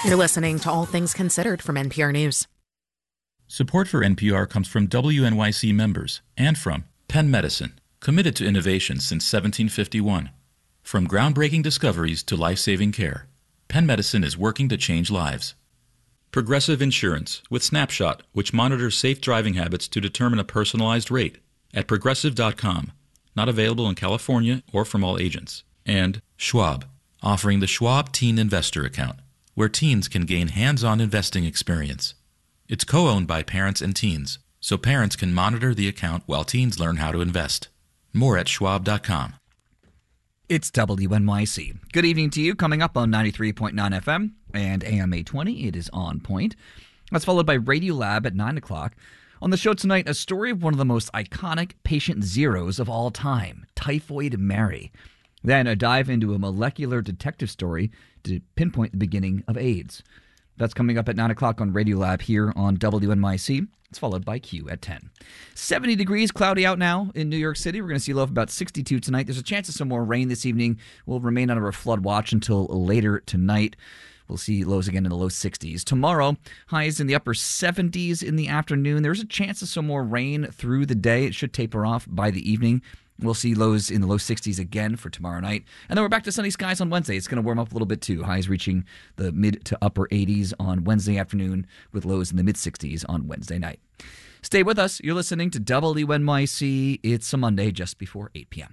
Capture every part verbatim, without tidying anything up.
You're listening to All Things Considered from N P R News. Support for N P R comes from W N Y C members and from Penn Medicine, committed to innovation since seventeen fifty-one. From groundbreaking discoveries to life-saving care, Penn Medicine is working to change lives. Progressive Insurance with Snapshot, which monitors safe driving habits to determine a personalized rate at progressive dot com. Not available in California or from all agents. And Schwab, offering the Schwab Teen Investor Account, where teens can gain hands-on investing experience. It's co-owned by parents and teens, so parents can monitor the account while teens learn how to invest. More at schwab dot com. It's W N Y C. Good evening to you. Coming up on ninety-three point nine F M and A M eight twenty, it is On Point. That's followed by Radiolab at nine o'clock. On the show tonight, a story of one of the most iconic patient zeros of all time, Typhoid Mary. Then a dive into a molecular detective story to pinpoint the beginning of AIDS. That's coming up at nine o'clock on Radiolab here on W N Y C. It's followed by Q at ten. seventy degrees, cloudy out now in New York City. We're going to see a low of about sixty-two tonight. There's a chance of some more rain this evening. We'll remain under a flood watch until later tonight. We'll see lows again in the low sixties. Tomorrow, highs in the upper seventies in the afternoon. There's a chance of some more rain through the day. It should taper off by the evening. We'll see lows in the low sixties again for tomorrow night. And then we're back to sunny skies on Wednesday. It's going to warm up a little bit too. Highs reaching the mid to upper eighties on Wednesday afternoon with lows in the mid sixties on Wednesday night. Stay with us. You're listening to W N Y C. It's a Monday just before eight p.m.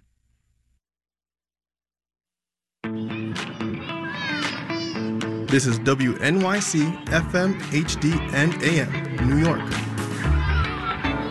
This is W N Y C F M, H D, and A M, New York.